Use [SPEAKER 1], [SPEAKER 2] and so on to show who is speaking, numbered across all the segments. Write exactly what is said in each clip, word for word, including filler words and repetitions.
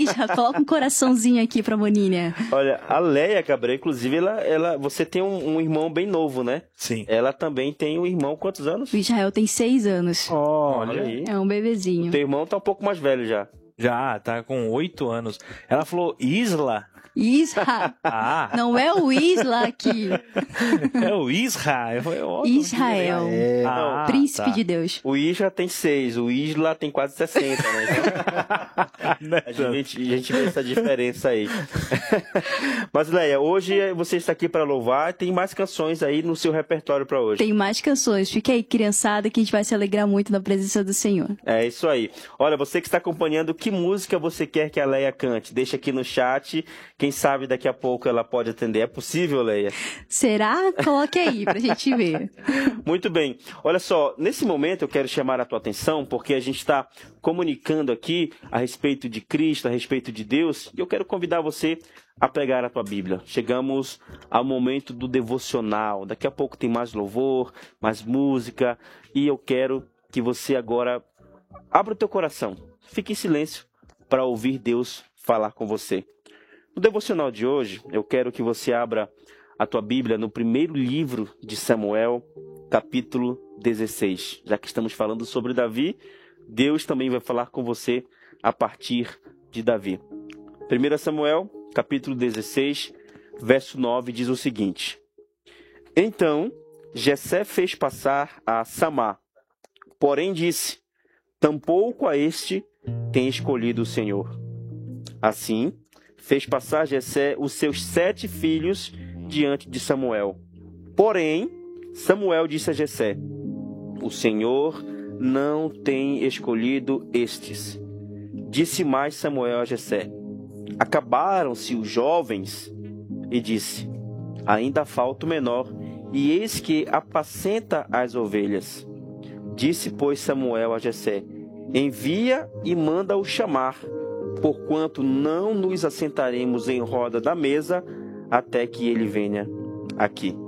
[SPEAKER 1] Isra, coloca um coraçãozinho aqui pra Moninha.
[SPEAKER 2] Olha, a Leia Gabriel, inclusive, ela, ela, você tem um, um irmão bem novo, né?
[SPEAKER 3] Sim.
[SPEAKER 2] Ela também tem um irmão, quantos anos?
[SPEAKER 1] O Israel tem seis anos.
[SPEAKER 3] Olha
[SPEAKER 2] aí.
[SPEAKER 1] É um bebezinho.
[SPEAKER 2] Teu irmão tá um pouco mais velho já.
[SPEAKER 3] Já, tá com oito anos. Ela falou Isla.
[SPEAKER 1] Isra.
[SPEAKER 3] Ah.
[SPEAKER 1] Não é o Isla aqui.
[SPEAKER 3] É o Isra. Eu falei, ó,
[SPEAKER 1] Israel.
[SPEAKER 2] É,
[SPEAKER 3] Ah,
[SPEAKER 1] Príncipe
[SPEAKER 3] tá.
[SPEAKER 1] de Deus.
[SPEAKER 2] O Isra tem seis, o Isla tem quase sessenta, né? Então, a, gente, a gente vê essa diferença aí. Mas, Leia, hoje você está aqui para louvar. Tem mais canções aí no seu repertório para hoje.
[SPEAKER 1] Tem mais canções. Fica aí, criançada, que a gente vai se alegrar muito na presença do Senhor.
[SPEAKER 2] É isso aí. Olha, você que está acompanhando, que música você quer que a Leia cante? Deixa aqui no chat. Quem sabe daqui a pouco ela pode atender. É possível, Leia?
[SPEAKER 1] Será? Coloque aí pra gente ver.
[SPEAKER 2] Muito bem. Olha só, nesse momento eu quero chamar a tua atenção, porque a gente está comunicando aqui a respeito de Cristo, a respeito de Deus, e eu quero convidar você a pegar a tua Bíblia. Chegamos ao momento do devocional. Daqui a pouco tem mais louvor, mais música, e eu quero que você agora abra o teu coração. Fique em silêncio para ouvir Deus falar com você. No devocional de hoje, eu quero que você abra a tua Bíblia no primeiro livro de Samuel, capítulo dezesseis. Já que estamos falando sobre Davi, Deus também vai falar com você a partir de Davi. primeiro Samuel, capítulo dezesseis, verso nove, diz o seguinte: Então Jessé fez passar a Samá, porém disse: Tampouco a este tem escolhido o Senhor. Assim, fez passar Jessé os seus sete filhos diante de Samuel. Porém, Samuel disse a Jessé: O Senhor não tem escolhido estes. Disse mais Samuel a Jessé: Acabaram-se os jovens? E disse: Ainda falta o menor, e eis que apacenta as ovelhas. Disse, pois, Samuel a Jessé: Envia e manda-o chamar, porquanto não nos assentaremos em roda da mesa até que ele venha aqui.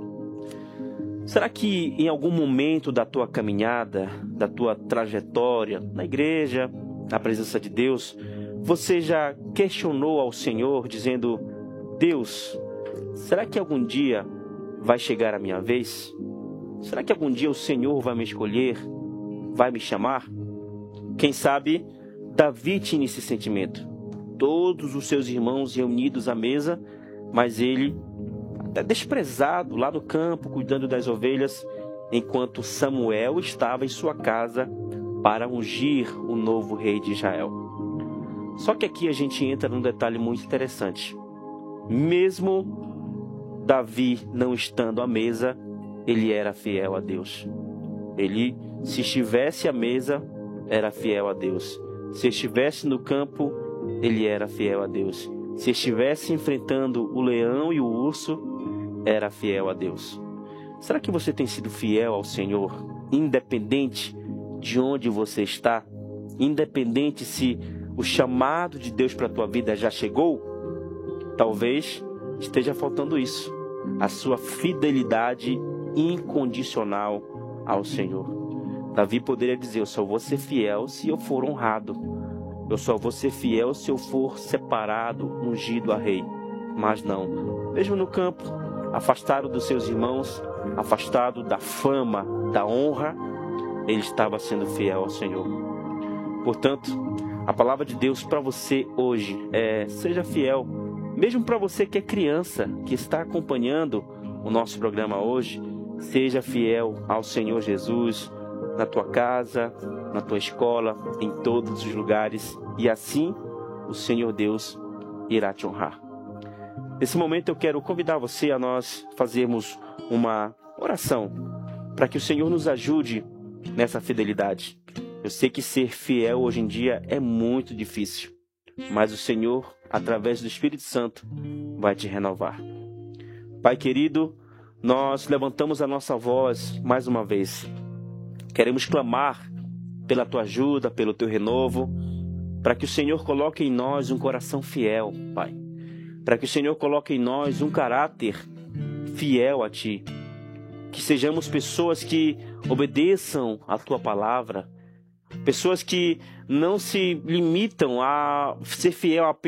[SPEAKER 2] Será que em algum momento da tua caminhada, da tua trajetória na igreja, na presença de Deus, você já questionou ao Senhor dizendo: Deus, será que algum dia vai chegar a minha vez? Será que algum dia o Senhor vai me escolher? Vai me chamar? Quem sabe Davi tinha esse sentimento. Todos os seus irmãos reunidos à mesa, mas ele até desprezado lá no campo, cuidando das ovelhas, enquanto Samuel estava em sua casa para ungir o novo rei de Israel. Só que aqui a gente entra num detalhe muito interessante. Mesmo Davi não estando à mesa, ele era fiel a Deus. Ele, se estivesse à mesa, era fiel a Deus. Se estivesse no campo, ele era fiel a Deus. Se estivesse enfrentando o leão e o urso, era fiel a Deus. Será que você tem sido fiel ao Senhor, independente de onde você está? Independente se o chamado de Deus para a tua vida já chegou? Talvez esteja faltando isso. A sua fidelidade incondicional ao Senhor. Davi poderia dizer: eu só vou ser fiel se eu for honrado. Eu só vou ser fiel se eu for separado, ungido a rei. Mas não. Mesmo no campo, afastado dos seus irmãos, afastado da fama, da honra, ele estava sendo fiel ao Senhor. Portanto, a palavra de Deus para você hoje é: seja fiel. Mesmo para você que é criança, que está acompanhando o nosso programa hoje, seja fiel ao Senhor Jesus, na tua casa, na tua escola, em todos os lugares, e assim o Senhor Deus irá te honrar. Nesse momento eu quero convidar você a nós fazermos uma oração para que o Senhor nos ajude nessa fidelidade. Eu sei que ser fiel hoje em dia é muito difícil, mas o Senhor, através do Espírito Santo, vai te renovar. Pai querido, nós levantamos a nossa voz mais uma vez. Queremos clamar pela tua ajuda, pelo teu renovo, para que o Senhor coloque em nós um coração fiel, Pai. Para que o Senhor coloque em nós um caráter fiel a Ti. Que sejamos pessoas que obedeçam a Tua palavra. Pessoas que não se limitam a ser fiel apenas